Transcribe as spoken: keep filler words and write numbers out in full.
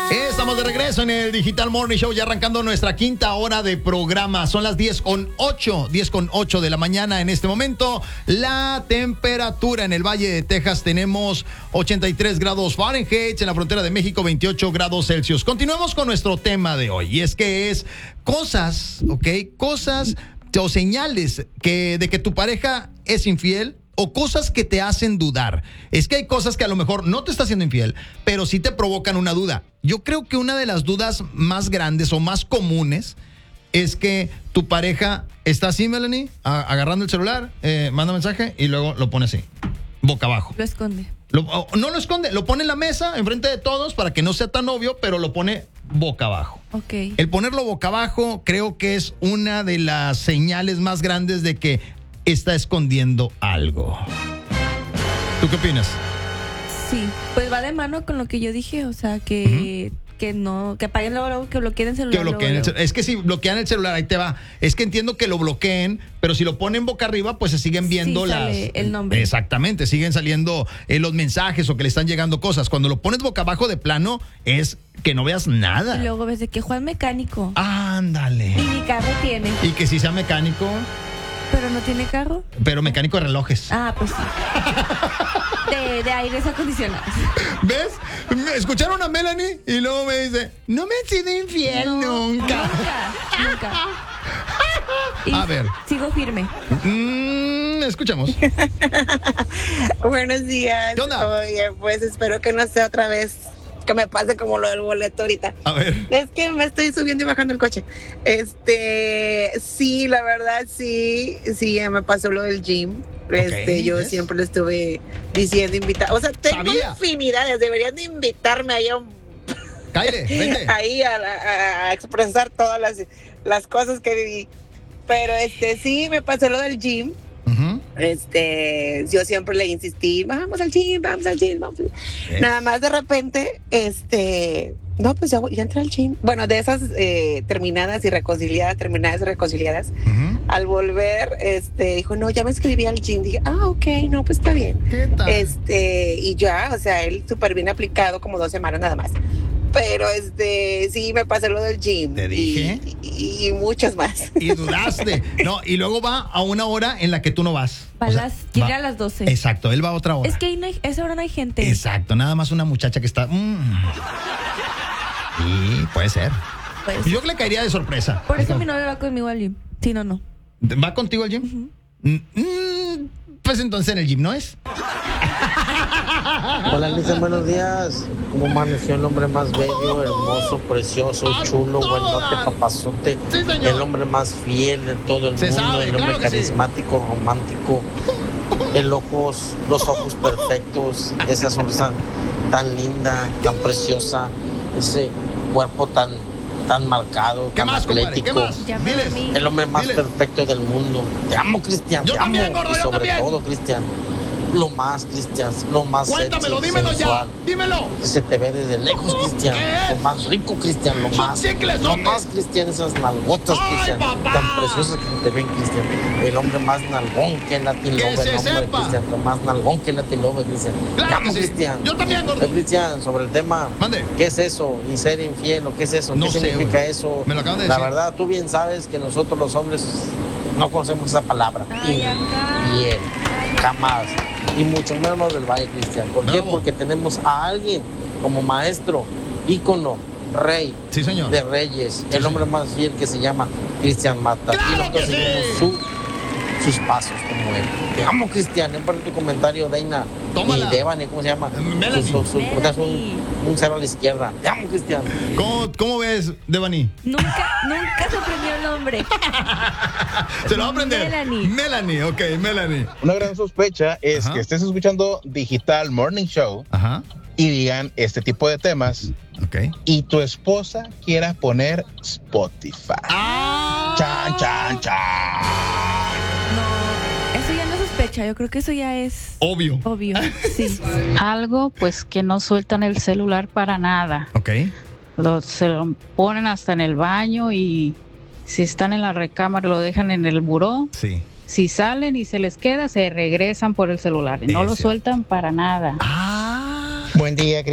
Estamos de regreso en el Digital Morning Show, ya arrancando nuestra quinta hora de programa. Son las diez con ocho, diez con ocho de la mañana en este momento. La temperatura en el Valle de Texas tenemos ochenta y tres grados Fahrenheit, en la frontera de México veintiocho grados Celsius. Continuemos con nuestro tema de hoy, y es que es cosas, ¿ok? Cosas o señales que, de que tu pareja es infiel, o cosas que te hacen dudar. Es que hay cosas que a lo mejor no te está haciendo infiel, pero sí te provocan una duda. Yo creo que una de las dudas más grandes o más comunes es que tu pareja está así, Melanie, a, agarrando el celular, eh, manda mensaje y luego lo pone así, boca abajo. Lo esconde. Lo, no lo esconde, lo pone en la mesa, enfrente de todos, para que no sea tan obvio, pero lo pone boca abajo. Ok. El ponerlo boca abajo creo que es una de las señales más grandes de que está escondiendo algo. ¿Tú qué opinas? Sí, pues va de mano con lo que yo dije, o sea, que, uh-huh. que no, que apaguen luego, luego, que bloqueen el celular. Que bloqueen el celular. Es que si bloquean el celular, ahí te va. Es que entiendo que lo bloqueen, pero si lo ponen boca arriba, pues se siguen viendo sí, las... sale el nombre. Exactamente, siguen saliendo eh, los mensajes o que le están llegando cosas. Cuando lo pones boca abajo de plano, es que no veas nada. Y luego ves de que Juan mecánico. Ándale. Y ni carro tiene. Y que si sea mecánico... ¿Pero no tiene carro? Pero mecánico de relojes. Ah, pues sí. De, de aires acondicionados. ¿Ves? Me escucharon a Melanie y luego me dice, no me he sido infiel no, nunca. Nunca, nunca. Y a ver. Sigo firme. Mm, escuchamos. Buenos días. ¿Qué onda? Oye, pues espero que no sea otra vez que me pase como lo del boleto ahorita. A ver. Es que me estoy subiendo y bajando el coche. Este, sí, la verdad, sí, sí, me pasó lo del gym. Este, okay, yo ¿ves? Siempre le estuve diciendo invitar. O sea, tengo ¿Sabía? infinidades. Deberían de invitarme ahí a un... Cállate, vente. Ahí a, a, a expresar todas las, las cosas que viví. Pero este, sí, me pasó lo del gym. Uh-huh. Este, yo siempre le insistí, vamos al gym, vamos al gym, vamos. Yes. Nada más de repente, este, no, pues ya, ya entré al gym. Bueno, de esas eh, terminadas y reconciliadas, terminadas y reconciliadas, uh-huh. Al volver, este, dijo, no, ya me inscribí al gym. Dije, ah, ok, no, pues está bien. ¿Qué tal? Este, y ya, o sea, él súper bien aplicado, como dos semanas nada más. Pero este, sí, me pasé lo del gym. Te dije. Y, y, y muchos más. Y dudaste. No, y luego va a una hora en la que tú no vas. Va o sea, las, llega va, a las doce. Exacto, él va a otra hora. Es que ahí no hay, esa hora no hay gente. Exacto, nada más una muchacha que está. Mmm. Y puede ser. Pues, yo le caería de sorpresa. Por eso mi novio va conmigo al gym. Sí, no, no. ¿Va contigo al gym? Uh-huh. Mm, pues entonces en el gym no es. Hola, Lisa, buenos días. ¿Cómo amaneció el hombre más bello, hermoso, precioso, chulo, buenote, papazote? Sí, el hombre más fiel de todo el Se mundo, sabe, el hombre claro carismático, sí. Romántico, el ojos, los ojos perfectos, esa sonrisa tan linda, tan preciosa, ese cuerpo tan, tan marcado, tan más, atlético. El hombre más Diles. perfecto del mundo. Te amo, Cristian, te también, amo. gordo, y sobre también. todo, Cristian, lo más, Cristian, lo más Cuéntamelo, sexy, dímelo sensual. ya, dímelo. Se te ve desde lejos, Cristian. Lo más rico, Cristian, lo más. Chicles, lo más, Cristian, esas nalgotas, Cristian. Tan preciosas que te ven, Cristian. El hombre más nalgón que Latin Lover, el hombre, Cristian. Lo más nalgón que Latin Lover, Cristian. Claro amo, sí. Cristian. Yo también, gordo. Cristian, sobre el tema. Mande. ¿Qué es eso? ¿Y ser infiel o qué es eso? No ¿Qué sé, significa güey. eso? Me lo acaban de La decir. verdad, tú bien sabes que nosotros los hombres no conocemos esa palabra. Ay, infiel. Jamás. Y mucho menos los del Valle, Cristian. ¿Por no. qué? Porque tenemos a alguien como maestro, ícono, rey sí, señor. de reyes, sí, el hombre sí. más fiel que se llama Cristian Mata. ¡Claro y nosotros sí! seguimos su, sus pasos como él. Te amo, Cristian. En parte tu comentario, Deina. Tómala. Y Devani, ¿cómo se llama? Melanie. Su, su, su, un, un cero a la izquierda. Te amo, Cristian. ¿Cómo, ¿Cómo ves, Devani? Nunca, nunca se aprendió el nombre. Se lo va a aprender. Melanie. Melanie, ok, Melanie. Una gran sospecha es Ajá. que estés escuchando Digital Morning Show. Ajá. Y digan este tipo de temas. Okay. Y tu esposa quiera poner Spotify. ¡Ah! Chan, chan, chan. No, eso ya no es sospecha. Yo creo que eso ya es obvio. Obvio, sí. Algo, pues, que no sueltan el celular para nada. Ok. Lo, se lo ponen hasta en el baño y si están en la recámara lo dejan en el buró. Sí. Si salen y se les queda, se regresan por el celular. Y no Ese. lo sueltan para nada. Ah. Buen día,